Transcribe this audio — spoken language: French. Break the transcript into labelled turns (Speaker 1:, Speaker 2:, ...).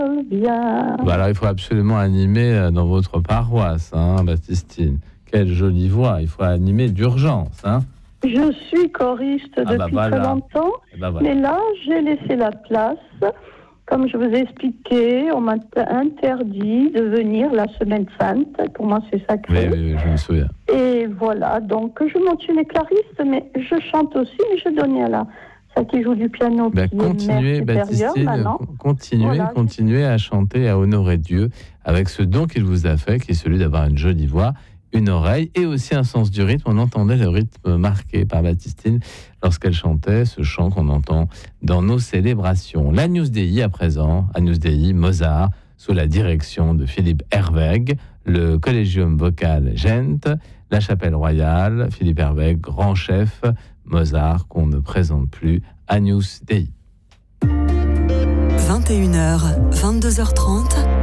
Speaker 1: bien.
Speaker 2: Bah alors, il faut absolument animer dans votre paroisse, Baptistine. Quelle jolie voix, il faut animer d'urgence.
Speaker 1: Je suis choriste depuis très longtemps, mais là, j'ai laissé la place. Comme je vous ai expliqué, on m'a interdit de venir la Semaine Sainte. Pour moi, c'est sacré.
Speaker 2: Oui, je me souviens.
Speaker 1: Et voilà, donc je monte une clariste, mais je chante aussi, mais je donnais à celle qui joue du piano.
Speaker 2: Continuez, Baptistine, continuez à chanter, à honorer Dieu avec ce don qu'il vous a fait, qui est celui d'avoir une jolie voix, une oreille et aussi un sens du rythme. On entendait le rythme marqué par Baptistine lorsqu'elle chantait ce chant qu'on entend dans nos célébrations. L'Agnus Dei à présent, Agnus Dei, Mozart, sous la direction de Philippe Herwegh, le Collegium Vocal Gent, la Chapelle Royale, Philippe Herwegh, grand chef, Mozart qu'on ne présente plus, Agnus Dei.
Speaker 3: 21h, 22h30.